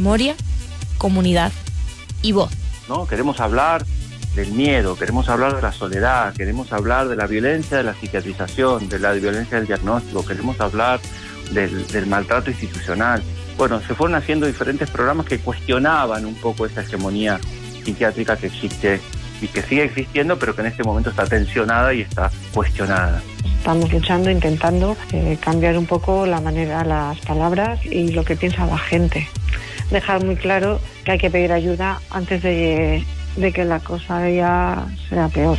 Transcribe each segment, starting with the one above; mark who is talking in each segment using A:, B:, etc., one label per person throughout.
A: memoria, comunidad y voz.
B: ¿No? Queremos hablar del miedo, queremos hablar de la soledad, queremos hablar de la violencia de la psiquiatrización, de la violencia del diagnóstico, queremos hablar del maltrato institucional. Bueno, se fueron haciendo diferentes programas que cuestionaban un poco esa hegemonía psiquiátrica que existe y que sigue existiendo, pero que en este momento está tensionada y está cuestionada.
C: Estamos luchando, intentando cambiar un poco la manera, las palabras y lo que piensa la gente. Dejar muy claro que hay que pedir ayuda antes de que la cosa ya sea peor.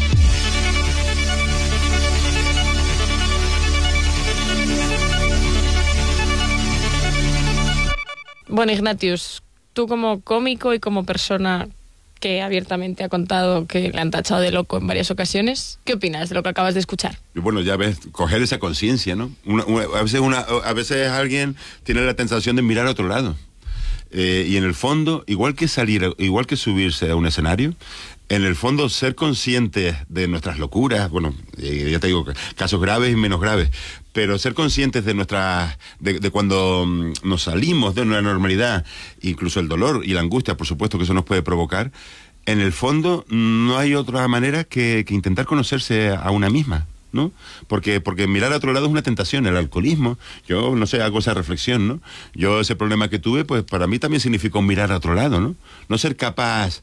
A: Bueno, Ignatius, tú como cómico y como persona que abiertamente ha contado que le han tachado de loco en varias ocasiones, ¿qué opinas de lo que acabas de escuchar?
D: Bueno, ya ves, coger esa conciencia, ¿no? A veces alguien tiene la tentación de mirar a otro lado. Y en el fondo, igual que subirse a un escenario, en el fondo ser conscientes de nuestras locuras, bueno, ya te digo, casos graves y menos graves, pero ser conscientes de de cuando nos salimos de una normalidad, incluso el dolor y la angustia, por supuesto, que eso nos puede provocar, en el fondo no hay otra manera que intentar conocerse a una misma, ¿no? Porque mirar a otro lado es una tentación. El alcoholismo, yo no sé, hago esa reflexión, ¿no? Yo ese problema que tuve, pues para mí también significó mirar a otro lado, ¿no? No ser capaz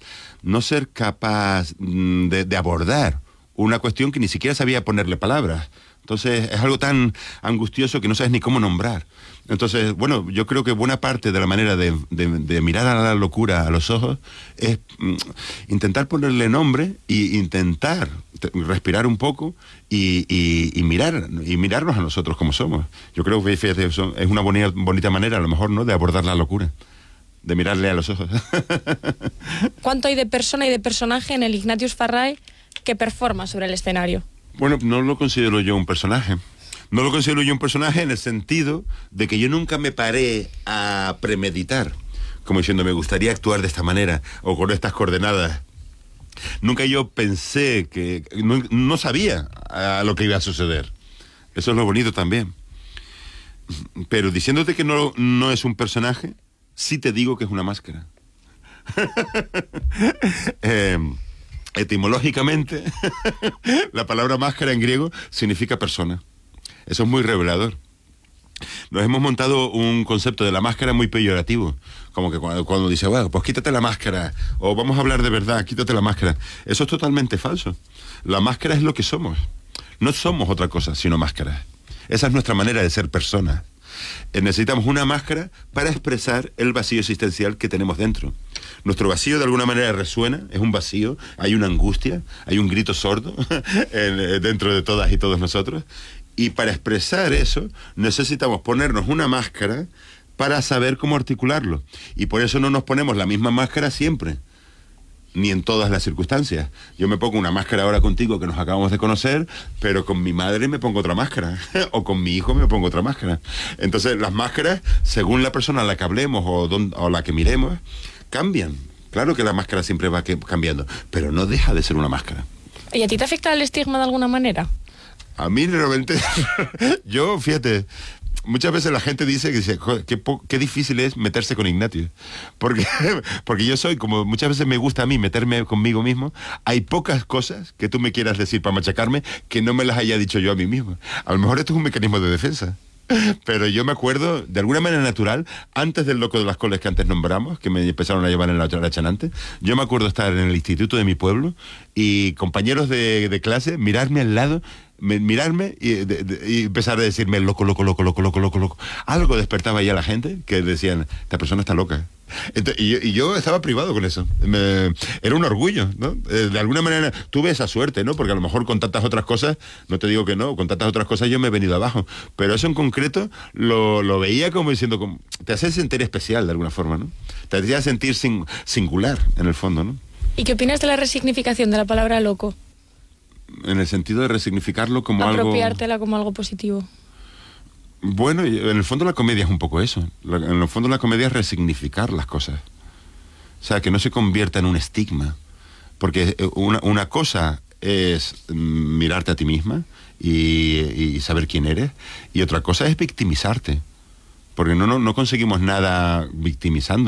D: de abordar una cuestión que ni siquiera sabía ponerle palabras. Entonces es algo tan angustioso que no sabes ni cómo nombrar. Entonces, bueno, yo creo que buena parte de la manera de mirar a la locura a los ojos es intentar ponerle nombre e intentar respirar un poco y mirarnos a nosotros como somos. Yo creo que, fíjate, es una bonita manera, a lo mejor, ¿no?, de abordar la locura, de mirarle a los ojos.
A: ¿Cuánto hay de persona y de personaje en el Ignatius Farray que performa sobre el escenario?
D: Bueno, no lo considero yo un personaje. No lo considero yo un personaje en el sentido de que yo nunca me paré a premeditar, como diciendo, me gustaría actuar de esta manera o con estas coordenadas. Nunca yo pensé que... No sabía a lo que iba a suceder. Eso es lo bonito también. Pero diciéndote que no es un personaje, sí te digo que es una máscara. Etimológicamente, la palabra máscara en griego significa persona. Eso es muy revelador. Nos hemos montado un concepto de la máscara muy peyorativo, como que cuando dice, bueno, pues quítate la máscara, o vamos a hablar de verdad, quítate la máscara. Eso es totalmente falso. La máscara es lo que somos. No somos otra cosa, sino máscaras. Esa es nuestra manera de ser personas. Necesitamos una máscara para expresar el vacío existencial que tenemos dentro. Nuestro vacío de alguna manera resuena, es un vacío, hay una angustia, hay un grito sordo dentro de todas y todos nosotros. Y para expresar eso necesitamos ponernos una máscara para saber cómo articularlo. Y por eso no nos ponemos la misma máscara siempre, ni en todas las circunstancias. Yo me pongo una máscara ahora contigo que nos acabamos de conocer, pero con mi madre me pongo otra máscara, o con mi hijo me pongo otra máscara. Entonces las máscaras, según la persona a la que hablemos o la que miremos, cambian. Claro que la máscara siempre va cambiando, pero no deja de ser una máscara.
A: ¿Y a ti te afecta el estigma de alguna manera?
D: A mí realmente, yo, fíjate, muchas veces la gente dice qué difícil es meterse con Ignatius. Porque yo soy, como muchas veces me gusta a mí meterme conmigo mismo, hay pocas cosas que tú me quieras decir para machacarme que no me las haya dicho yo a mí mismo. A lo mejor esto es un mecanismo de defensa. Pero yo me acuerdo, de alguna manera natural, antes del loco de las coles que antes nombramos, que me empezaron a llevar en la chanante, yo me acuerdo estar en el instituto de mi pueblo y compañeros de clase mirarme al lado, mirarme y empezar a decirme loco. Algo despertaba ya a la gente que decían, esta persona está loca. Entonces, y yo estaba privado con eso. Era un orgullo, ¿no? De alguna manera tuve esa suerte, ¿no? Porque a lo mejor con tantas otras cosas, no te digo que no, con tantas otras cosas yo me he venido abajo. Pero eso en concreto lo veía como diciendo, te hace sentir especial de alguna forma, ¿no? Te hacía sentir singular, en el fondo, ¿no?
A: ¿Y qué opinas de la resignificación de la palabra loco?
D: En el sentido de resignificarlo como
A: apropiártela como algo positivo.
D: Bueno, en el fondo la comedia es un poco eso. En el fondo la comedia es resignificar las cosas. O sea, que no se convierta en un estigma. Porque una cosa es mirarte a ti misma y saber quién eres. Y otra cosa es victimizarte. Porque no conseguimos nada victimizando.